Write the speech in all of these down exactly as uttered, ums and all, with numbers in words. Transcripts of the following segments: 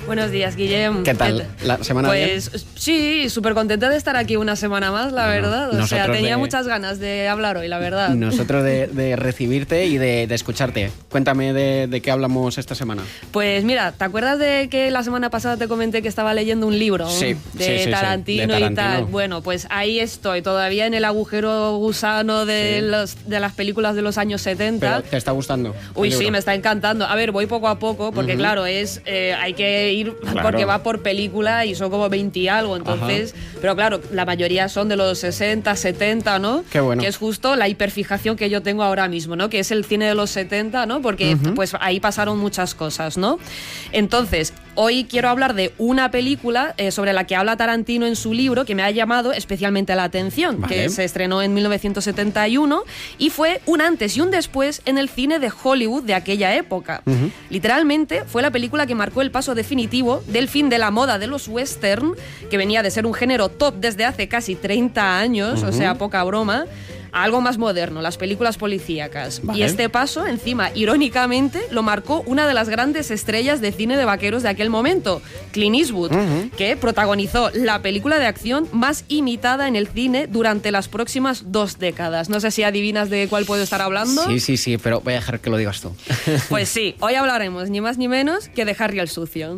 Buenos días, Guillem. ¿Qué tal? ¿La semana pues, bien? Sí, súper contenta de estar aquí una semana más, la bueno, verdad. O sea, tenía de, muchas ganas de hablar hoy, la verdad. Nosotros de, de recibirte y de, de escucharte. Cuéntame de, de qué hablamos esta semana. Pues mira, ¿te acuerdas de que la semana pasada te comenté que estaba leyendo un libro sí, de, sí, sí, Tarantino sí, de Tarantino y tal? Bueno, pues ahí estoy, todavía en el agujero gusano de, sí. los, de las películas de los años setenta. ¿Pero te está gustando? Uy, sí, me está encantando. A ver, voy poco a poco, porque uh-huh. claro, es eh, hay que ir claro. porque va por película y son como veinte y algo, entonces, ajá. pero claro, la mayoría son de los sesenta, setenta, ¿no? Qué bueno. Que es justo la hiperfijación que yo tengo ahora mismo, ¿no? Que es el cine de los setenta, ¿no? Porque uh-huh. pues ahí pasaron muchas cosas, ¿no? Entonces, hoy quiero hablar de una película eh, sobre la que habla Tarantino en su libro que me ha llamado especialmente la atención, vale. que se estrenó en mil novecientos setenta y uno y fue un antes y un después en el cine de Hollywood de aquella época. Uh-huh. Literalmente fue la película que marcó el paso definitivo del fin de la moda de los western, que venía de ser un género top desde hace casi treinta años, uh-huh. o sea, poca broma, a algo más moderno, las películas policíacas. Vale. Y este paso, encima, irónicamente, lo marcó una de las grandes estrellas de cine de vaqueros de aquel momento, Clint Eastwood, uh-huh. que protagonizó la película de acción más imitada en el cine durante las próximas dos décadas. No sé si adivinas de cuál puedo estar hablando. Sí, sí, sí, pero voy a dejar que lo digas tú. Pues sí, hoy hablaremos ni más ni menos que de Harry el Sucio.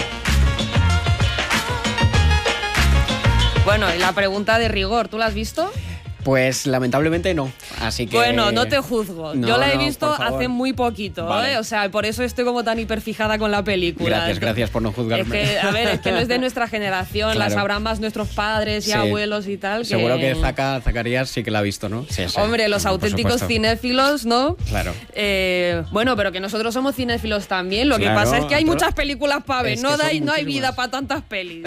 Bueno, y la pregunta de rigor, ¿tú la has visto? Pues lamentablemente no, así que... Bueno, no te juzgo. No, Yo la he no, visto hace muy poquito, vale. ¿eh? O sea, por eso estoy como tan hiperfijada con la película. Gracias, gracias por no juzgarme. Es que, a ver, es que no es de nuestra generación, claro. la sabrán más nuestros padres y sí. abuelos y tal. Que... Seguro que Zaca, Zacarías sí que la ha visto, ¿no? Sí, sí. Hombre, los auténticos cinéfilos, ¿no? Claro. Eh, bueno, pero que nosotros somos cinéfilos también. Lo claro, que pasa es que hay pero... muchas películas para ver, no, hay, no hay vida para tantas pelis.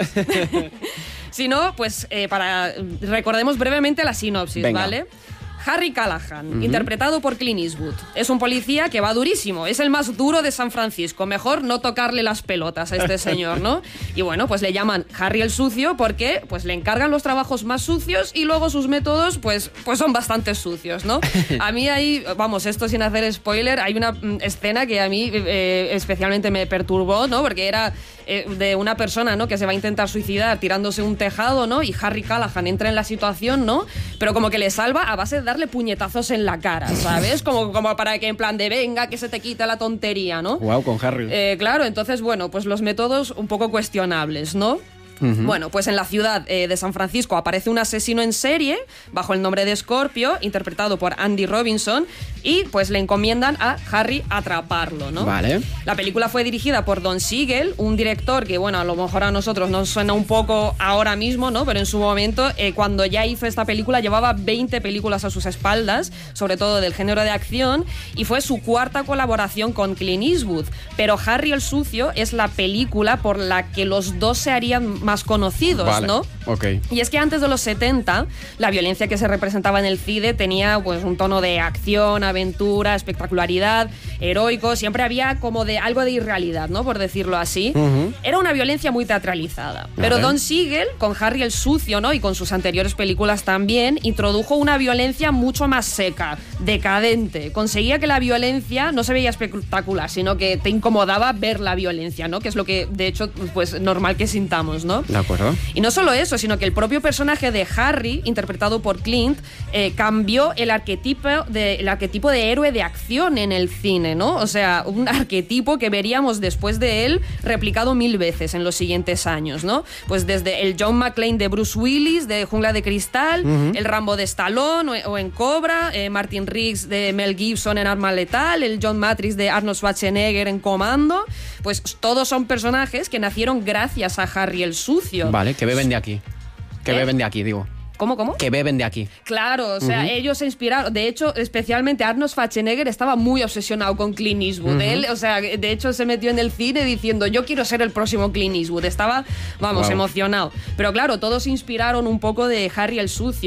Si no, pues eh, para recordemos brevemente la sinopsis, Venga. ¿vale? Harry Callahan, uh-huh. interpretado por Clint Eastwood. Es un policía que va durísimo, es el más duro de San Francisco. Mejor no tocarle las pelotas a este señor, ¿no? Y bueno, pues le llaman Harry el Sucio porque pues le encargan los trabajos más sucios y luego sus métodos pues, pues son bastante sucios, ¿no? A mí ahí, vamos, esto sin hacer spoiler, hay una mm, escena que a mí eh, especialmente me perturbó, ¿no? Porque era eh, de una persona, ¿no? Que se va a intentar suicidar tirándose un tejado, ¿no? Y Harry Callahan entra en la situación, ¿no? Pero como que le salva a base de dar darle puñetazos en la cara, ¿sabes? Como, como para que en plan de venga, que se te quita la tontería, ¿no? Wow, con Harry. Eh, claro, entonces, bueno, pues los métodos un poco cuestionables, ¿no? Uh-huh. Bueno, pues en la ciudad eh, de San Francisco aparece un asesino en serie bajo el nombre de Scorpio, interpretado por Andy Robinson, y pues le encomiendan a Harry atraparlo, ¿no? Vale. La película fue dirigida por Don Siegel, un director que, bueno, a lo mejor a nosotros nos suena un poco ahora mismo, ¿no? Pero en su momento, eh, cuando ya hizo esta película, llevaba veinte películas a sus espaldas, sobre todo del género de acción, y fue su cuarta colaboración con Clint Eastwood. Pero Harry el Sucio es la película por la que los dos se harían más conocidos, vale. ¿no? Okay. Y es que antes de los setenta, la violencia que se representaba en el cine tenía pues un tono de acción, aventura, espectacularidad, heroico, siempre había como de algo de irrealidad, ¿no? Por decirlo así. Uh-huh. Era una violencia muy teatralizada. Vale. Pero Don Siegel, con Harry el Sucio, ¿no? Y con sus anteriores películas también, introdujo una violencia mucho más seca, decadente. Conseguía que la violencia no se veía espectacular, sino que te incomodaba ver la violencia, ¿no? Que es lo que, de hecho, pues normal que sintamos, ¿no? De acuerdo. Y no solo eso, sino que el propio personaje de Harry, interpretado por Clint, eh, cambió el arquetipo de, el arquetipo de héroe de acción en el cine, ¿no? O sea, un arquetipo que veríamos después de él replicado mil veces en los siguientes años, ¿no? Pues desde el John McClane de Bruce Willis, de Jungla de Cristal, uh-huh. el Rambo de Stallone o, o en Cobra, eh, Martin Riggs de Mel Gibson en Arma Letal, el John Matrix de Arnold Schwarzenegger en Comando, pues todos son personajes que nacieron gracias a Harry el Sucio. Vale, que beben de aquí. Que ¿Eh? beben de aquí, digo. ¿Cómo, cómo? Que beben de aquí. Claro, o sea, uh-huh. ellos se inspiraron. De hecho, especialmente Arnold Schwarzenegger estaba muy obsesionado con Clint Eastwood. Uh-huh. Él, o sea, de hecho se metió en el cine diciendo yo quiero ser el próximo Clint Eastwood. Estaba, vamos, wow. emocionado. Pero claro, todos se inspiraron un poco de Harry el Sucio.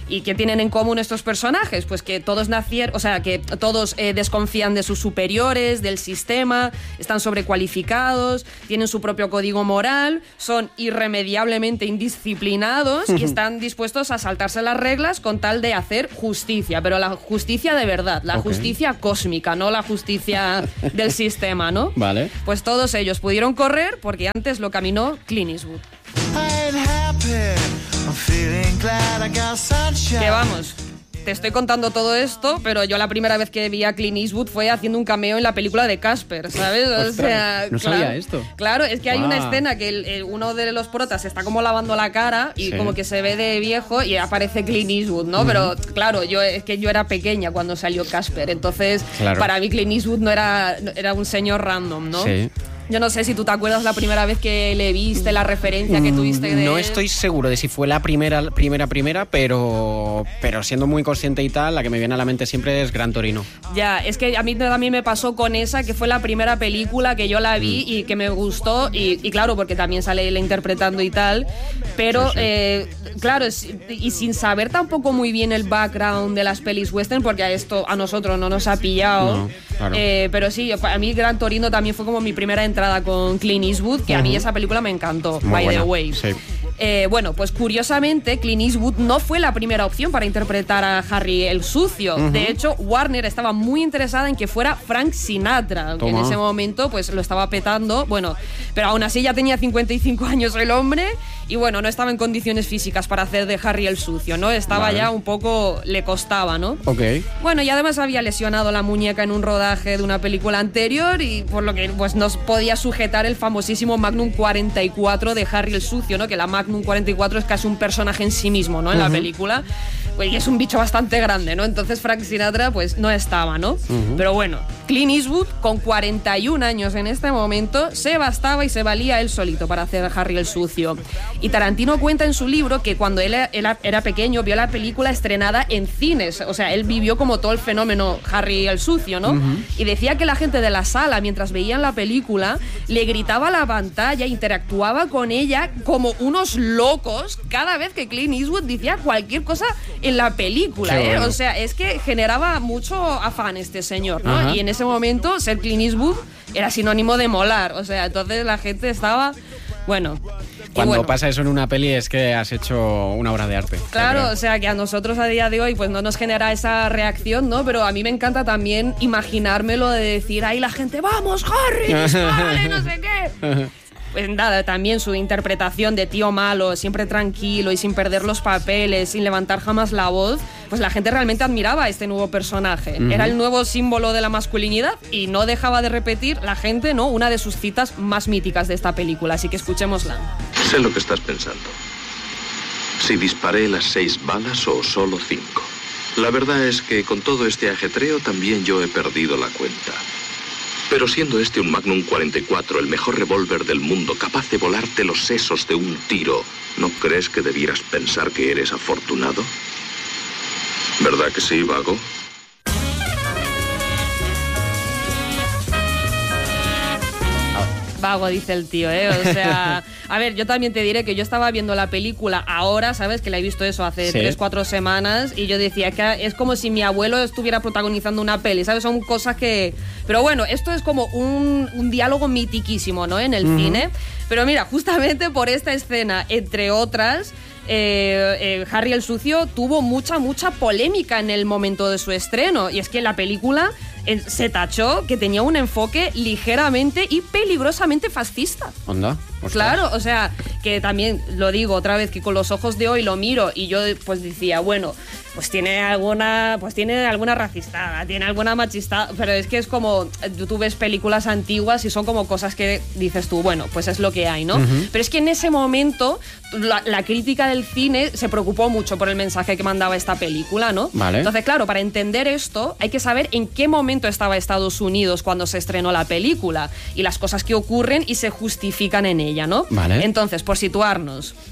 ¿Y qué tienen en común estos personajes? Pues que todos nacieron, o sea, que todos eh, desconfían de sus superiores, del sistema, están sobrecualificados, tienen su propio código moral, son irremediablemente indisciplinados y están dispuestos a saltarse las reglas con tal de hacer justicia, pero la justicia de verdad, la okay. justicia cósmica, no la justicia del sistema, ¿no? Vale. Pues todos ellos pudieron correr porque antes lo caminó Clint Eastwood. Que vamos, te estoy contando todo esto, pero yo la primera vez que vi a Clint Eastwood fue haciendo un cameo en la película de Casper, ¿sabes? O Ostras, sea, no claro, sabía esto. Claro, es que hay wow. una escena que el, el, uno de los protas está como lavando la cara y sí. como que se ve de viejo y aparece Clint Eastwood, ¿no? Uh-huh. Pero claro, yo es que yo era pequeña cuando salió Casper, entonces claro. para mí Clint Eastwood no era, era un señor random, ¿no? Sí. Yo no sé si tú te acuerdas la primera vez que le viste, la referencia que tuviste de No él. estoy seguro de si fue la primera, primera, primera, pero, pero siendo muy consciente y tal, la que me viene a la mente siempre es Gran Torino. Ya, es que a mí también me pasó con esa, que fue la primera película que yo la vi mm. y que me gustó, y, y claro, porque también sale él interpretando y tal, pero sí, sí. Eh, claro, y sin saber tampoco muy bien el background de las pelis western, porque a esto a nosotros no nos ha pillado, no, claro. eh, pero sí, a mí Gran Torino también fue como mi primera entrada con Clint Eastwood, que uh-huh. a mí esa película me encantó, muy by buena. the way. Sí. Eh, bueno, pues curiosamente Clint Eastwood no fue la primera opción para interpretar a Harry el Sucio. Uh-huh. De hecho, Warner estaba muy interesada en que fuera Frank Sinatra, que en ese momento pues lo estaba petando, bueno, pero aún así ya tenía cincuenta y cinco años el hombre y bueno, no estaba en condiciones físicas para hacer de Harry el Sucio, ¿no? Estaba vale. ya un poco, le costaba, ¿no? Ok. Bueno, y además había lesionado la muñeca en un rodaje de una película anterior y por lo que pues nos podía sujetar el famosísimo Magnum cuarenta y cuatro de Harry el Sucio, ¿no? Que la Magnum cuarenta y cuatro es casi un personaje en sí mismo, ¿no? En uh-huh. la película. Pues, y es un bicho bastante grande, ¿no? Entonces Frank Sinatra, pues, no estaba, ¿no? Uh-huh. Pero bueno, Clint Eastwood, con cuarenta y un años en este momento, se bastaba y se valía él solito para hacer Harry el Sucio. Y Tarantino cuenta en su libro que cuando él, él era pequeño vio la película estrenada en cines. O sea, él vivió como todo el fenómeno Harry el Sucio, ¿no? Uh-huh. Y decía que la gente de la sala, mientras veían la película, le gritaba a la pantalla, interactuaba con ella como unos locos cada vez que Clint Eastwood decía cualquier cosa en la película, ¿eh? Bueno. O sea, es que generaba mucho afán este señor, ¿no? Ajá. Y en ese momento ser Clint Eastwood era sinónimo de molar, o sea, entonces la gente estaba, bueno... Cuando bueno, pasa eso en una peli es que has hecho una obra de arte. Claro, o sea, que a nosotros a día de hoy pues no nos genera esa reacción, ¿no? Pero a mí me encanta también imaginármelo de decir, ahí la gente, ¡vamos, Harry, dispárale, no sé qué! Pues nada, también su interpretación de tío malo, siempre tranquilo y sin perder los papeles, sin levantar jamás la voz, pues la gente realmente admiraba a este nuevo personaje. Uh-huh. Era el nuevo símbolo de la masculinidad y no dejaba de repetir la gente, ¿no? Una de sus citas más míticas de esta película, así que escuchémosla. Sé lo que estás pensando. Si disparé las seis balas o solo cinco. La verdad es que con todo este ajetreo también yo he perdido la cuenta. Pero siendo este un Magnum cuarenta y cuatro, el mejor revólver del mundo, capaz de volarte los sesos de un tiro, ¿no crees que debieras pensar que eres afortunado? ¿Verdad que sí, vago? Vago, dice el tío, ¿eh? O sea, a ver, yo también te diré que yo estaba viendo la película ahora, ¿sabes? Que la he visto eso hace sí. tres, cuatro semanas y yo decía que es como si mi abuelo estuviera protagonizando una peli, ¿sabes? Son cosas que... Pero bueno, esto es como un, un diálogo mitiquísimo, ¿no? En el uh-huh. cine. Pero mira, justamente por esta escena, entre otras... Eh, eh, Harry el Sucio tuvo mucha, mucha polémica en el momento de su estreno. Y es que la película eh, se tachó que tenía un enfoque ligeramente y peligrosamente fascista. ¿Onda? Claro, o sea, que también lo digo otra vez, que con los ojos de hoy lo miro y yo pues decía, bueno, pues tiene alguna pues tiene alguna racistada, tiene alguna machista, pero es que es como, tú ves películas antiguas y son como cosas que dices tú, bueno, pues es lo que hay, ¿no? Uh-huh. Pero es que en ese momento la, la crítica del cine se preocupó mucho por el mensaje que mandaba esta película, ¿no? Vale. Entonces, claro, para entender esto hay que saber en qué momento estaba Estados Unidos cuando se estrenó la película y las cosas que ocurren y se justifican en ella, ¿no? Vale. Entonces, por situarnos,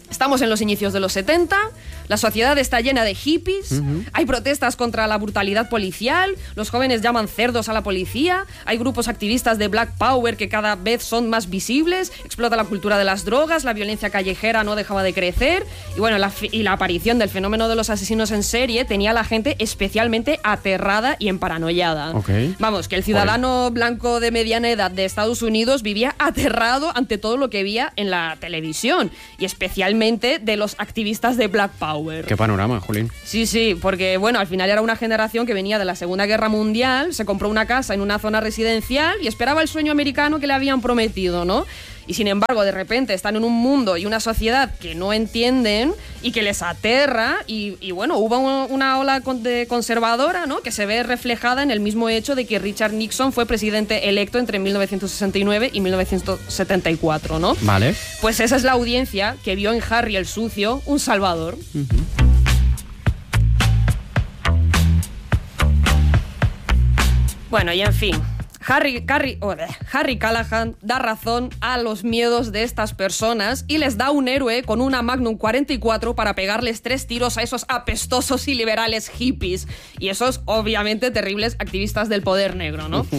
Estamos en los inicios de los setenta, la sociedad está llena de hippies, uh-huh. hay protestas contra la brutalidad policial, los jóvenes llaman cerdos a la policía, hay grupos activistas de Black Power que cada vez son más visibles, explota la cultura de las drogas, la violencia callejera no dejaba de crecer, y bueno, la, y la aparición del fenómeno de los asesinos en serie tenía a la gente especialmente aterrada y emparanoiada. Okay. Vamos, que el ciudadano Oye. blanco de mediana edad de Estados Unidos vivía aterrado ante todo lo que veía en la televisión, y especialmente de los activistas de Black Power. Qué panorama, Jolín. Sí, sí, porque bueno, al final era una generación que venía de la Segunda Guerra Mundial, se compró una casa en una zona residencial y esperaba el sueño americano que le habían prometido, ¿no? Y sin embargo, de repente están en un mundo y una sociedad que no entienden y que les aterra. Y, y bueno, hubo una ola de conservadora, ¿no?, que se ve reflejada en el mismo hecho de que Richard Nixon fue presidente electo entre mil novecientos sesenta y nueve y mil novecientos setenta y cuatro, ¿no? Vale. Pues esa es la audiencia que vio en Harry el Sucio un salvador. Uh-huh. Bueno, y en fin... Harry, Harry, oh, Harry Callahan da razón a los miedos de estas personas y les da un héroe con una Magnum cuarenta y cuatro para pegarles tres tiros a esos apestosos y liberales hippies y esos, obviamente, terribles activistas del poder negro, ¿no?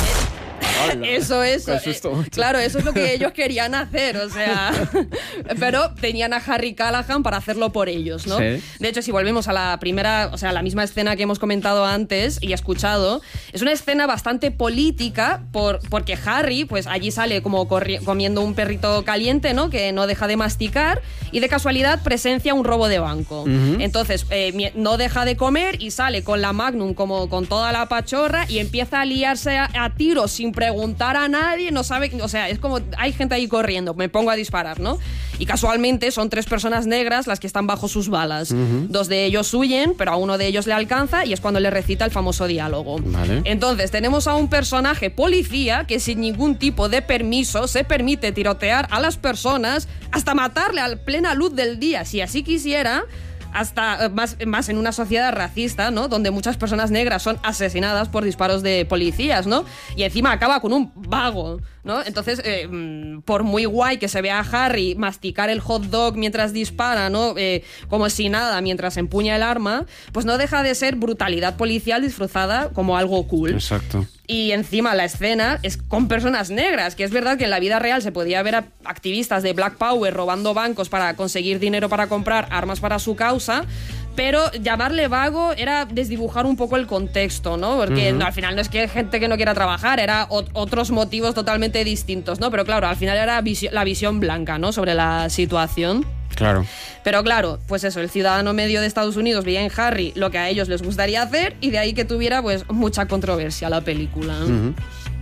Eso es, eh, claro, eso es lo que ellos querían hacer, o sea, pero tenían a Harry Callahan para hacerlo por ellos, ¿no? Sí. De hecho, si volvemos a la primera, o sea, la misma escena que hemos comentado antes y escuchado, es una escena bastante política por, porque Harry, pues allí sale como corri- comiendo un perrito caliente, ¿no?, que no deja de masticar y de casualidad presencia un robo de banco. Uh-huh. Entonces, eh, no deja de comer y sale con la Magnum como con toda la pachorra y empieza a liarse a, a tiros sin preguntar preguntar a nadie, no sabe, o sea, es como hay gente ahí corriendo, me pongo a disparar, ¿no? Y casualmente son tres personas negras las que están bajo sus balas. Uh-huh. Dos de ellos huyen, pero a uno de ellos le alcanza y es cuando le recita el famoso diálogo. Vale. Entonces tenemos a un personaje policía que sin ningún tipo de permiso se permite tirotear a las personas hasta matarle a plena luz del día, si así quisiera. Hasta más, más en una sociedad racista, ¿no?, donde muchas personas negras son asesinadas por disparos de policías, ¿no? Y encima acaba con un vago, ¿no? Entonces, eh, por muy guay que se vea a Harry masticar el hot dog mientras dispara, ¿no?, eh, como si nada, mientras empuña el arma, pues no deja de ser brutalidad policial disfrazada como algo cool. Exacto. Y encima la escena es con personas negras, que es verdad que en la vida real se podía ver a activistas de Black Power robando bancos para conseguir dinero para comprar armas para su causa, pero llamarle vago era desdibujar un poco el contexto, ¿no? Porque uh-huh. no, al final no es que gente que no quiera trabajar, era o- otros motivos totalmente distintos, ¿no? Pero claro, al final era visi- la visión blanca, ¿no?, sobre la situación. Claro. Pero claro, pues eso, el ciudadano medio de Estados Unidos veía en Harry lo que a ellos les gustaría hacer y de ahí que tuviera pues mucha controversia la película. Uh-huh.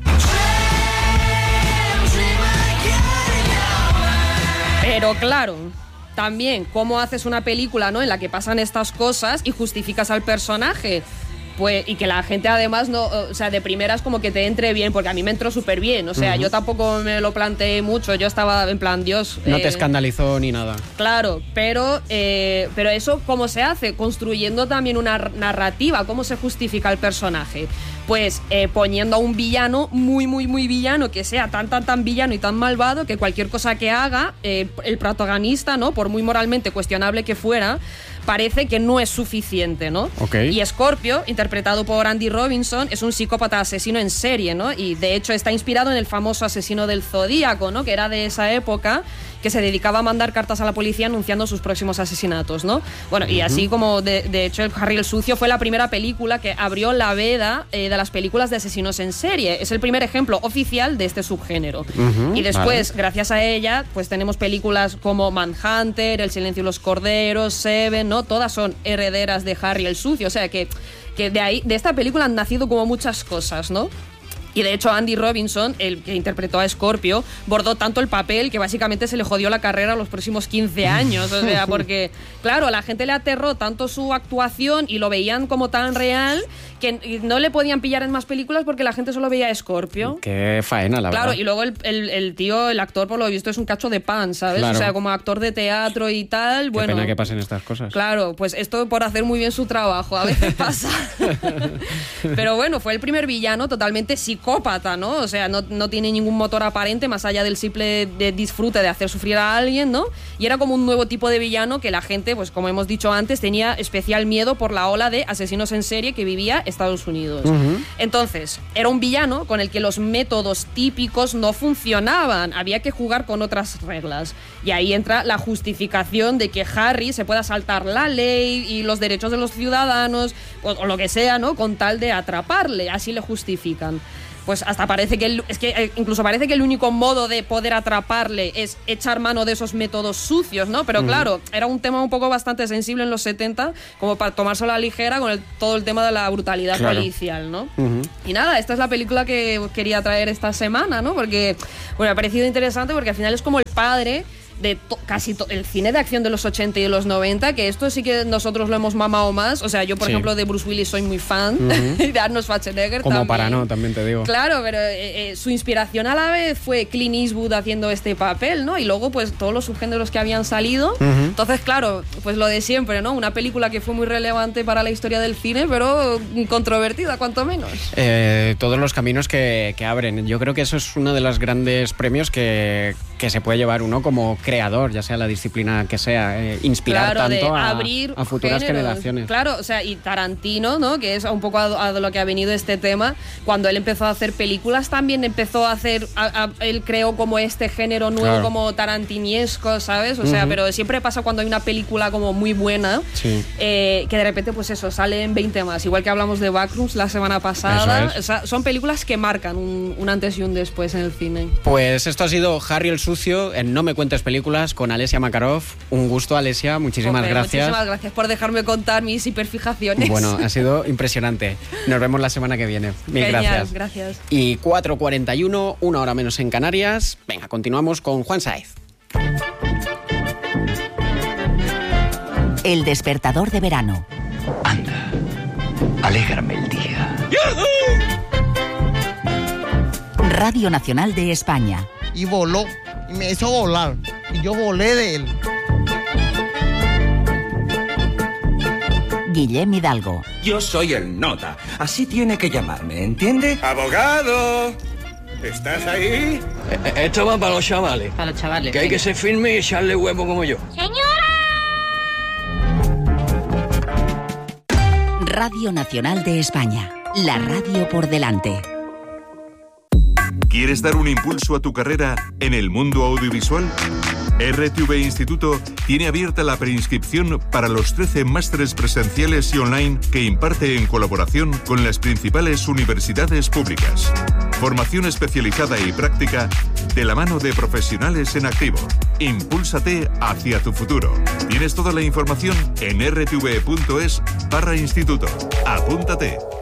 Pero claro, también cómo haces una película, ¿no?, en la que pasan estas cosas y justificas al personaje. Pues, y que la gente además no, o sea, de primeras como que te entre bien, porque a mí me entró súper bien, o sea, uh-huh. yo tampoco me lo planteé mucho, yo estaba en plan, Dios... No eh, te escandalizó ni nada. Claro, pero, eh, pero eso ¿cómo se hace? Construyendo también una narrativa, ¿cómo se justifica el personaje? Pues eh, poniendo a un villano muy, muy, muy villano, que sea tan, tan, tan villano y tan malvado que cualquier cosa que haga, eh, el protagonista, ¿no?, por muy moralmente cuestionable que fuera, parece que no es suficiente, ¿no? Okay. Y Scorpio, interpretado por Andy Robinson, es un psicópata asesino en serie, ¿no? Y de hecho está inspirado en el famoso asesino del Zodíaco, ¿no?, que era de esa época, que se dedicaba a mandar cartas a la policía anunciando sus próximos asesinatos, ¿no? Bueno, uh-huh. y así como de, de hecho el Harry el Sucio fue la primera película que abrió la veda eh, de las películas de asesinos en serie. Es el primer ejemplo oficial de este subgénero. Uh-huh. Y después, vale. gracias a ella, pues tenemos películas como Manhunter, El silencio de los corderos, Seven, ¿no? Todas son herederas de Harry el Sucio. O sea que, que de ahí, de esta película han nacido como muchas cosas, ¿no? Y de hecho Andy Robinson, el que interpretó a Scorpio, bordó tanto el papel que básicamente se le jodió la carrera los próximos quince años. O sea, porque, claro, a la gente le aterró tanto su actuación y lo veían como tan real que no le podían pillar en más películas porque la gente solo veía Scorpio. Qué faena, la claro, verdad. Y luego el, el, el tío, el actor, por lo visto, es un cacho de pan, ¿sabes? Claro. O sea, como actor de teatro y tal, Qué bueno... pena que pasen estas cosas. Claro, pues esto por hacer muy bien su trabajo, a veces pasa. Pero bueno, fue el primer villano totalmente psicópata, ¿no? O sea, no, no tiene ningún motor aparente más allá del simple de disfrute de hacer sufrir a alguien, ¿no? Y era como un nuevo tipo de villano que la gente, pues como hemos dicho antes, tenía especial miedo por la ola de asesinos en serie que vivía Estados Unidos. Uh-huh. Entonces, era un villano con el que los métodos típicos no funcionaban, había que jugar con otras reglas. Y ahí entra la justificación de que Harry se pueda saltar la ley y los derechos de los ciudadanos, o, o lo que sea, ¿no? Con tal de atraparle, así le justifican. Pues hasta parece que el, es que eh, incluso parece que el único modo de poder atraparle es echar mano de esos métodos sucios, ¿no? Pero uh-huh. claro, era un tema un poco bastante sensible en los setenta, como para tomárselo a la ligera con el, todo el tema de la brutalidad claro. policial, ¿no? Uh-huh. Y nada, esta es la película que quería traer esta semana, ¿no? Porque bueno, me ha parecido interesante porque al final es como el padre de to- casi to- el cine de acción de los ochenta y de los noventa, que esto sí que nosotros lo hemos mamado más. O sea, yo por sí. ejemplo de Bruce Willis soy muy fan, uh-huh. y de Arnold Schwarzenegger como también. para no, también te digo. Claro, pero eh, eh, su inspiración a la vez fue Clint Eastwood haciendo este papel, ¿no? Y luego pues todos los subgéneros que habían salido. Uh-huh. Entonces, claro, pues lo de siempre, ¿no? Una película que fue muy relevante para la historia del cine, pero controvertida, cuanto menos. Eh, todos los caminos que, que abren. Yo creo que eso es uno de los grandes premios que, que se puede llevar uno como creador, ya sea la disciplina que sea, eh, inspirar claro, tanto de a, abrir a futuras géneros. generaciones. Claro, o sea, y Tarantino, ¿no? Que es un poco a, a lo que ha venido este tema, cuando él empezó a hacer películas también empezó a hacer, a, a, él creó como este género nuevo, claro. como tarantiniesco, ¿sabes? O sea, uh-huh. pero siempre pasa cuando hay una película como muy buena, sí. eh, que de repente pues eso, salen veinte más, igual que hablamos de Backrooms la semana pasada. Es. O sea, son películas que marcan un, un antes y un después en el cine. Pues esto ha sido Harry el Sucio en No me cuentes películas con Alessia Makarov. Un gusto, Alessia, muchísimas Hombre, gracias. Muchísimas gracias por dejarme contar mis hiperfijaciones. Bueno, ha sido impresionante. Nos vemos la semana que viene. Mil Genial, gracias. gracias. Y cuatro cuarenta y uno, una hora menos en Canarias. Venga, continuamos con Juan Sáez. El despertador de verano. Anda, alégrame el día. Radio Nacional de España. Y voló, y me hizo volar, y yo volé de él. Guillem Hidalgo. Yo soy el nota, así tiene que llamarme, ¿entiende? ¡Abogado! ¿Estás ahí? Eh, esto va para los chavales. Para los chavales. Que hay que ser firme y echarle huevo como yo. ¡Señora! Radio Nacional de España. La radio por delante. ¿Quieres dar un impulso a tu carrera en el mundo audiovisual? R T V Instituto tiene abierta la preinscripción para los trece másteres presenciales y online que imparte en colaboración con las principales universidades públicas. Formación especializada y práctica de la mano de profesionales en activo. Impúlsate hacia tu futuro. Tienes toda la información en r t v punto es barra instituto. Apúntate.